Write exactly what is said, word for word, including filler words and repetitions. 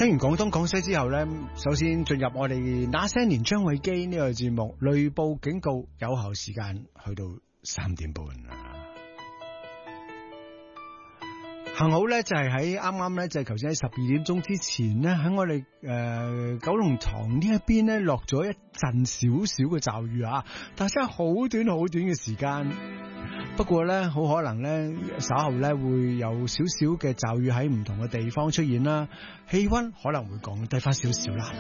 聽完廣東廣西之後呢，首先進入我哋那些年張偉基呢個節目，雷暴警告有效時間去到三點半啦。幸好咧就係喺啱啱咧就係頭先喺十二點鐘之前咧喺我哋誒、呃、九龍塘呢一邊咧落咗一陣少少嘅驟雨啊，但係真係好短好短嘅時間。不過咧好可能咧稍後咧會有少少嘅驟雨喺唔同嘅地方出現啦，氣溫可能會降低翻少少啦。